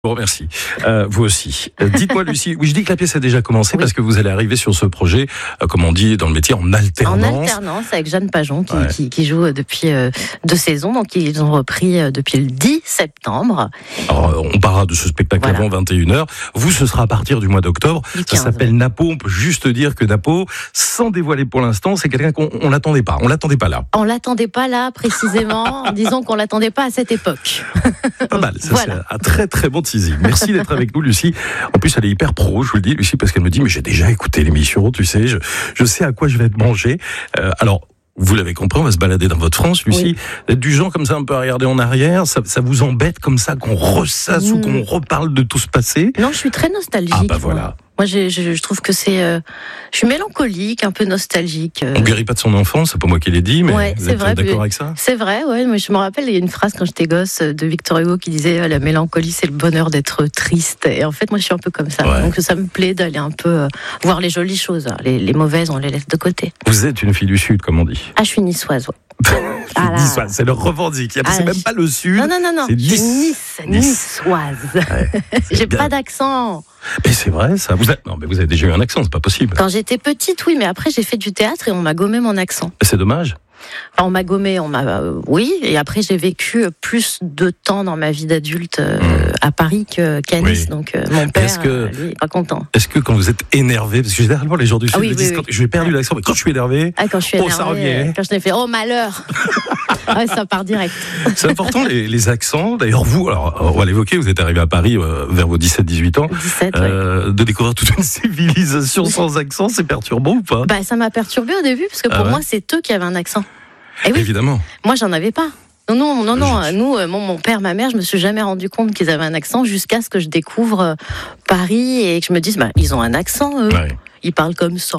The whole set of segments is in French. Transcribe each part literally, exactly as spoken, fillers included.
Bon, merci. Euh, vous aussi. Euh, dites-moi, Lucie, oui, je dis que la pièce a déjà commencé Oui. parce que vous allez arriver sur ce projet, euh, comme on dit dans le métier, en alternance. En alternance avec Jeanne Pajon qui, Ouais. qui, qui joue depuis euh, deux saisons. Donc ils ont repris euh, depuis le dix septembre. Alors, on parlera de ce spectacle Voilà. avant vingt et une heures. Vous, ce sera à partir du mois d'octobre. Du Ça quinze, s'appelle ouais. Napo. On peut juste dire que Napo, sans dévoiler pour l'instant, c'est quelqu'un qu'on on l'attendait pas. On l'attendait pas là. On l'attendait pas là précisément. Disons qu'on l'attendait pas à cette époque. Pas mal. Ça, Voilà. c'est un très très bon teasing. Merci d'être avec nous, Lucie. En plus, elle est hyper pro, je vous le dis, Lucie, parce qu'elle me dit, mais j'ai déjà écouté l'émission, tu sais, je, je sais à quoi je vais te manger. Euh, alors, vous l'avez compris, on va se balader dans votre France, Lucie. Oui. D'être du genre comme ça, un peu à regarder en arrière, ça, ça vous embête comme ça qu'on ressasse Mmh. ou qu'on reparle de tout ce passé? Non, je suis très nostalgique. Ah bah moi. voilà. Moi, je, je, je trouve que c'est, euh, je suis mélancolique, un peu nostalgique. euh. On guérit pas de son enfance, c'est pas moi qui l'ai dit, mais Ouais, vous c'est êtes vrai, d'accord mais- avec ça? C'est vrai, ouais. Mais je me rappelle, il y a une phrase quand j'étais gosse de Victor Hugo qui disait euh, la mélancolie, c'est le bonheur d'être triste. Et en fait, moi, je suis un peu comme ça. Ouais. Donc, ça me plaît d'aller un peu euh, voir les jolies choses. Les, les mauvaises, on les laisse de côté. Vous êtes une fille du Sud, comme on dit. Ah, je suis niçoise. Ouais. Je Ah là. dis ça, c'est le revendique. Ah, C'est même je- pas le Sud. Non, non, non, non. C'est Je suis Nice. Nice, Nice. niçoise. Ouais, c'est J'ai bien. pas d'accent. Mais c'est vrai, ça. Vous êtes... Non, mais vous avez déjà eu un accent, c'est pas possible. Quand j'étais petite, oui, mais après, j'ai fait du théâtre et on m'a gommé mon accent. C'est dommage. Enfin, on m'a gommé, on m'a, euh, oui, et après j'ai vécu plus de temps dans ma vie d'adulte euh, Mmh. à Paris que, qu'à Nice, Oui. donc euh, mon père, est-ce que- euh, lui, est pas content. Est-ce que quand vous êtes énervé, parce que généralement les gens du Sud Ah oui, me oui, disent oui. quand je vais perdu l'accent, mais quand je suis énervé, Ah, quand je suis Oh, énervée, ça revient. euh, quand je l'ai fait, oh malheur, ouais, ça part direct. c'est important les, les accents. D'ailleurs vous, alors on va l'évoquer, vous êtes arrivé à Paris euh, vers vos dix-sept dix-huit ans, dix-sept, ouais. euh, de découvrir toute une civilisation sans accent, c'est perturbant ou pas? Bah, ça m'a perturbée au début parce que Ah pour ouais moi c'est eux qui avaient un accent. Et oui, Évidemment. moi j'en avais pas. Non, non, non, non. Je- Nous, euh, mon, mon père, ma mère, je me suis jamais rendu compte qu'ils avaient un accent jusqu'à ce que je découvre euh, Paris et que je me dise, bah, ils ont un accent, eux. Ouais. Ils parlent comme ça.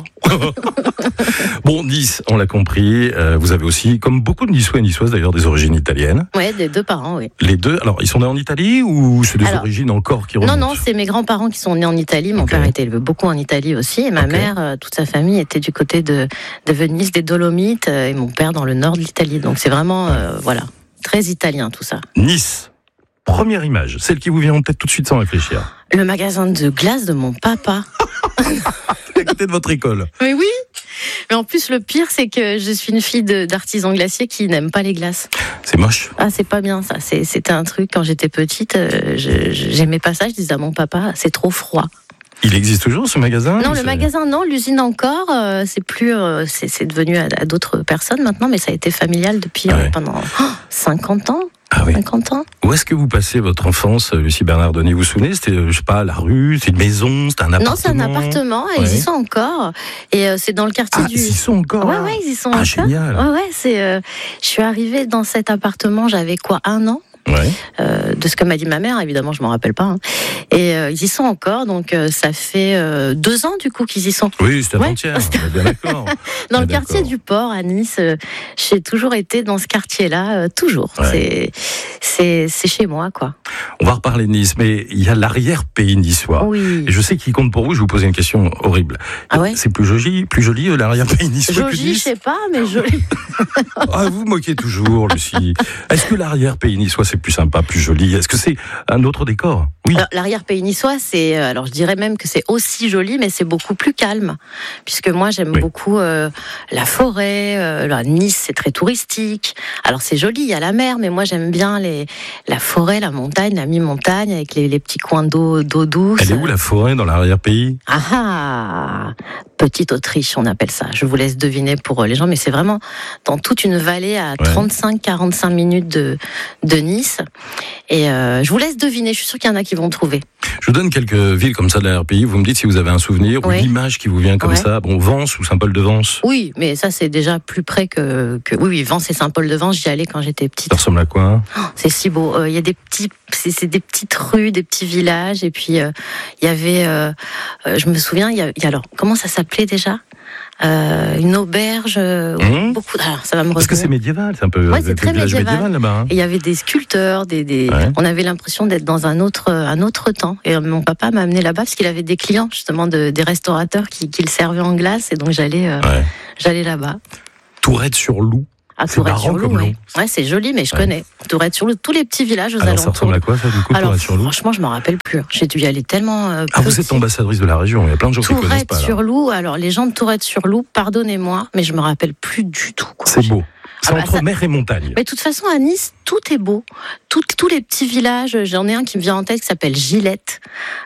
Bon, Nice, on l'a compris. euh, vous avez aussi, comme beaucoup de Niçois et Niçoises d'ailleurs, des origines italiennes. Ouais, des deux parents, oui. Les deux, alors ils sont nés en Italie ou c'est des Alors, origines encore qui Non, remontent? non, c'est mes grands-parents qui sont nés en Italie. Mon Ok. père était élevé beaucoup en Italie aussi. Et ma Ok. mère, euh, toute sa famille était du côté de, de Venise, des Dolomites. euh, Et mon père dans le nord de l'Italie. Donc c'est vraiment, euh, voilà, très italien tout ça. Nice. Première image, celle qui vous vient en tête tout de suite sans réfléchir. Le magasin de glace de mon papa. À côté de votre école. Mais oui. Mais en plus, le pire, c'est que je suis une fille de- d'artisan glacier qui n'aime pas les glaces. C'est moche. Ah, c'est pas bien ça. C'est- C'était un truc, quand j'étais petite, euh, je- je- j'aimais pas ça. Je disais à mon papa, c'est trop froid. Il existe toujours ce magasin? Non, ou le c'est- magasin, non. L'usine encore. euh, c'est plus, euh, c'est c'est devenu à, à d'autres personnes maintenant, mais ça a été familial depuis Ah euh, ouais. pendant oh, cinquante ans. Ah oui. cinquante ans. Où est-ce que vous passez votre enfance, Lucie Bernardoni? Vous vous souvenez? C'était, euh, je sais pas, la rue, c'est une maison, c'est un appartement? Non, c'est un appartement. et Ouais. Ils y sont encore. Et euh, c'est dans le quartier Ah, du. ils y sont encore? Ouais, là ouais, ils y sont Ah, encore. génial. Ouais, ouais, c'est. euh, je suis arrivée dans cet appartement, j'avais quoi, un an. Ouais. Euh, de ce que m'a dit ma mère, évidemment, je m'en rappelle pas. hein. Et euh, ils y sont encore, donc euh, ça fait euh, deux ans du coup qu'ils y sont. Oui, c'était Ouais. avant-hier, on est bien d'accord. Dans Ah, le quartier d'accord. du Port à Nice, euh, j'ai toujours été dans ce quartier-là, euh, toujours. Ouais. C'est, c'est, c'est chez moi, quoi. On va reparler de Nice, mais il y a l'arrière-pays niçois. Oui. Et je sais qu'il compte pour vous, je vais vous poser une question horrible. Ah ouais C'est plus joli, plus joli euh, l'arrière-pays niçois que Jolie, je Nice? sais pas, mais jolie. Ah, vous moquez toujours, Lucie. Est-ce que l'arrière-pays niçois c'est plus sympa, plus joli? Est-ce que c'est un autre décor? Oui. Alors, l'arrière-pays niçois, c'est, euh, alors je dirais même que c'est aussi joli, mais c'est beaucoup plus calme. Puisque moi, j'aime Oui. beaucoup euh, la forêt. Euh, la Nice, c'est très touristique. Alors c'est joli, il y a la mer, mais moi j'aime bien les, la forêt, la montagne, la mi-montagne, avec les, les petits coins d'eau, d'eau douce. Elle est où la forêt dans l'arrière-pays? Ah ah, Petite Autriche, on appelle ça. Je vous laisse deviner pour les gens, mais c'est vraiment dans toute une vallée à trente-cinq à quarante-cinq minutes de, de Nice. Et euh, je vous laisse deviner, je suis sûre qu'il y en a qui vont trouver. Je vous donne quelques villes comme ça de l'arrière-pays. Vous me dites si vous avez un souvenir ou Ouais. une image qui vous vient comme Ouais. ça. Bon, Vence ou Saint-Paul-de-Vence. Oui, mais ça c'est déjà plus près que... que... Oui, oui, Vence et Saint-Paul-de-Vence, j'y allais quand j'étais petite. Ça ressemble à quoi? Oh, c'est si beau. Euh, Il y a des petits, c'est, c'est des petites rues, des petits villages, et puis euh, il y avait, euh, euh, je me souviens, il y a, il y a alors comment ça s'appelait déjà euh, une auberge. Euh, Mmh. Beaucoup. Alors ça va me Parce que c'est revenir. médiéval, c'est un peu Ouais, c'est c'est un très village médiéval. médiéval là-bas. hein. Et il y avait des sculpteurs, des, des... Ouais. on avait l'impression d'être dans un autre, un autre temps. Et euh, mon papa m'a amené là-bas parce qu'il avait des clients justement de, des restaurateurs qui, qui le servaient en glace, et donc j'allais, euh, Ouais. j'allais là-bas. Tourette-sur-Loup. À C'est marrant Tourette-sur-Loup, comme nom. ouais. Ouais, c'est joli, mais je Ouais. connais. Tourette-sur-Loup, tous les petits villages aux Alors alentours. ça ressemble à quoi ça du coup, Alors, Tourette-sur-Loup? franchement, je m'en rappelle plus. J'ai dû y aller tellement. Euh, Ah, vous êtes petit. ambassadrice de la région, il y a plein de gens qui connaissent pas. là. Tourette-sur-Loup, alors les gens de Tourette-sur-Loup, pardonnez-moi, mais je me rappelle plus du tout. Quoi. C'est beau. C'est Ah bah entre ça- mer et montagne. Mais de toute façon, à Nice, tout est beau. Tout, tous les petits villages, j'en ai un qui me vient en tête qui s'appelle Gillette,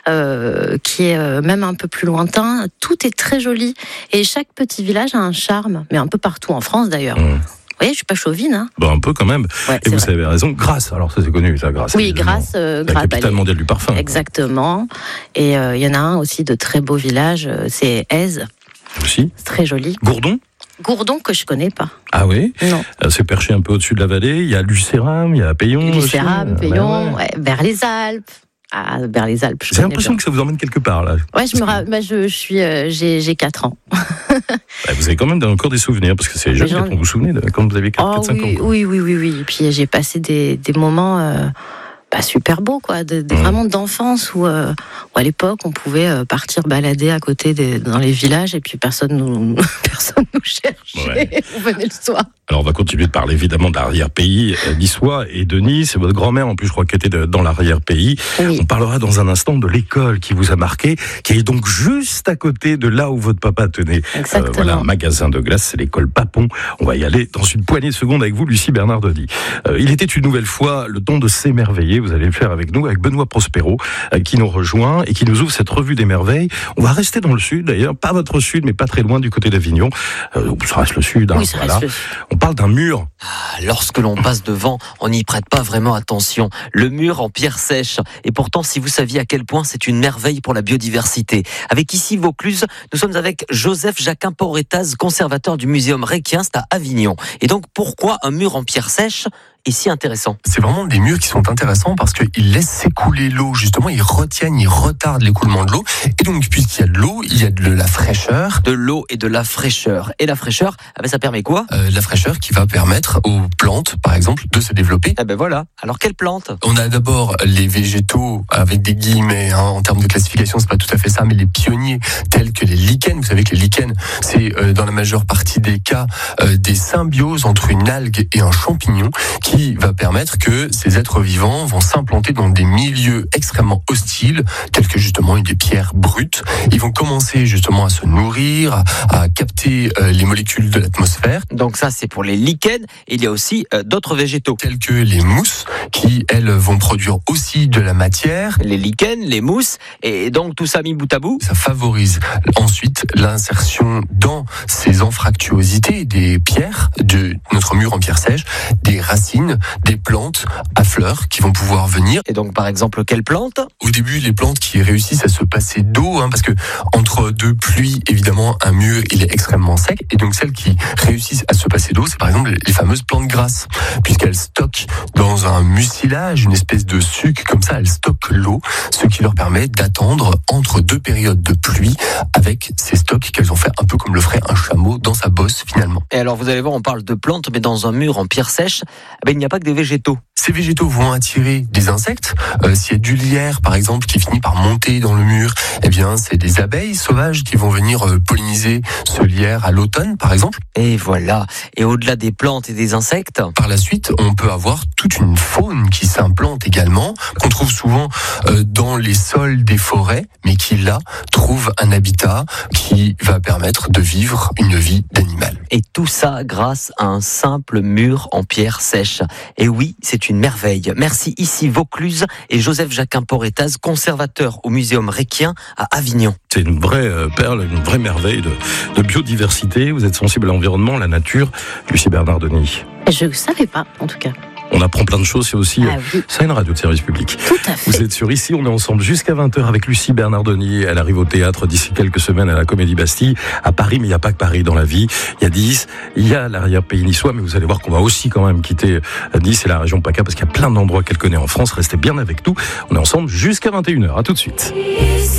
euh, qui est euh, même un peu plus lointain. Tout est très joli. Et chaque petit village a un charme, mais un peu partout en France d'ailleurs. Mmh. Vous voyez, je suis pas chauvine. Hein. Bon, un peu quand même. Ouais, Et c'est vous vrai. avez raison, Grasse. Alors ça c'est connu, ça, Grasse. Oui, évidemment. grâce, euh, La grâce. capitale bah, mondiale du parfum. Exactement. Et il euh, y en a un aussi de très beau village, euh, c'est Aise. Aussi. C'est très joli. Gourdon. Gourdon que je connais pas. Ah oui. Non. Euh, C'est perché un peu au-dessus de la vallée. Il y a Lucéram, il y a Payon. Lucéram, aussi. Payon, Ouais, ouais. ouais, vers les Alpes. Ah, vers les Alpes. je J'ai connais l'impression bien. que ça vous emmène quelque part là. Ouais, je me ra... bah, je, je suis, euh, j'ai, j'ai quatre ans. Bah, vous avez quand même encore des souvenirs parce que c'est jeune gens- quand vous vous souvenez de quand vous avez quatre Oh cinq oui, ans. quoi. oui, oui, oui, oui. Et puis j'ai passé des, des moments euh, bah, super beaux, quoi, de, de- Mmh. vraiment d'enfance où, euh, où à l'époque on pouvait euh, partir balader à côté des, dans les villages et puis personne nous, personne nous cherchait. Ouais. On venait le soir. Alors on va continuer de parler évidemment de l'arrière-pays euh, niçois et de Nice. Votre grand-mère en plus je crois qu'elle était de- dans l'arrière-pays. Oui. On parlera dans un instant de l'école qui vous a marqué, qui est donc juste à côté de là où votre papa tenait Exactement. voilà, un magasin de glace, c'est l'école Papon. On va y aller dans une poignée de secondes avec vous, Lucie Bernardoni. Euh, il était une nouvelle fois le temps de s'émerveiller. Vous allez le faire avec nous, avec Benoît Prospero, euh, qui nous rejoint et qui nous ouvre cette revue des merveilles. On va rester dans le sud, d'ailleurs, pas votre sud, mais pas très loin du côté d'Avignon. Euh, ça reste le sud. Hein, Oui, ça voilà. reste le- On parle d'un mur. Ah, lorsque l'on passe devant, on n'y prête pas vraiment attention. Le mur en pierre sèche. Et pourtant, si vous saviez à quel point c'est une merveille pour la biodiversité. Avec ici Vaucluse, nous sommes avec Joseph Jacquin Porretaz, conservateur du Muséum Requien, c'est à Avignon. Et donc, pourquoi un mur en pierre sèche est si intéressant? C'est vraiment des murs qui sont intéressants parce qu'ils laissent s'écouler l'eau, justement, ils retiennent, ils retardent l'écoulement de l'eau. Et donc, puisqu'il y a de l'eau, il y a de la fraîcheur. De l'eau et de la fraîcheur. Et la fraîcheur, ah ben ça permet quoi? Euh, la fraîcheur qui va permettre aux plantes, par exemple, de se développer. Ah ben voilà. Alors, quelle plante? On a d'abord les végétaux, avec des guillemets, hein, en termes de classification, c'est pas tout à fait ça, mais les pionniers, tels que les lichens. Vous savez que les lichens, c'est euh, dans la majeure partie des cas euh, des symbioses entre une algue et un champignon, qui va permettre que ces êtres vivants vont s'implanter dans des milieux extrêmement hostiles, tels que justement des pierres brutes. Ils vont commencer justement à se nourrir, à, à capter euh, les molécules de l'atmosphère, Donc ça, c'est pour les lichens. Et il y a aussi euh, d'autres végétaux. tels que les mousses, qui elles vont produire aussi de la matière. Les lichens, les mousses. Et donc, tout ça mis bout à bout. Ça favorise ensuite l'insertion dans ces anfractuosités des pierres, de notre mur en pierre sèche, des racines, des plantes à fleurs qui vont pouvoir venir. Et donc, par exemple, quelle plante? Au début, les plantes qui réussissent à se passer d'eau, hein, parce que entre deux pluies, évidemment, un mur, il est extrêmement sec. Et donc, celles qui réussissent à se passer d'eau, c'est par exemple les fameuses plantes grasses, puisqu'elles stockent dans un mucilage, une espèce de suc, comme ça, elles stockent l'eau, ce qui leur permet d'attendre entre deux périodes de pluie avec ces stocks qu'elles ont fait un peu comme le ferait un chameau dans sa bosse, finalement. Et alors, vous allez voir, on parle de plantes, mais dans un mur en pierre sèche, eh ben, il n'y a pas que des végétaux. Ces végétaux vont attirer des insectes. Euh, s'il y a du lierre, par exemple, qui finit par monter dans le mur, eh bien, c'est des abeilles sauvages qui vont venir euh, polliniser ce lierre à l'automne, par exemple. Et voilà. Et au-delà des plantes et des insectes, Par la suite, on peut avoir toute une faune qui s'implante également, qu'on trouve souvent euh, dans les sols des forêts, mais qui, là, trouve un habitat qui va permettre de vivre une vie d'animal. et tout ça grâce à un simple mur en pierre sèche. Et oui, c'est une merveille. Merci ici Vaucluse et Joseph Jacquin Porretaz, conservateur au Muséum Requien à Avignon. C'est une vraie euh, perle, une vraie merveille de, de biodiversité. Vous êtes sensible à l'environnement, la nature. Lucie Bernardoni. Je ne savais pas, en tout cas. On apprend plein de choses, c'est aussi Ah oui. ça une radio de service public. Tout à fait. Vous êtes sur Ici, on est ensemble jusqu'à vingt heures avec Lucie Bernardoni. Elle arrive au théâtre d'ici quelques semaines à la Comédie Bastille, à Paris, mais il n'y a pas que Paris dans la vie. Il y a Nice, il y a l'arrière-pays niçois, mais vous allez voir qu'on va aussi quand même quitter Nice et la région PACA parce qu'il y a plein d'endroits qu'elle connaît en France. Restez bien avec nous. On est ensemble jusqu'à vingt et une heures. À tout de suite.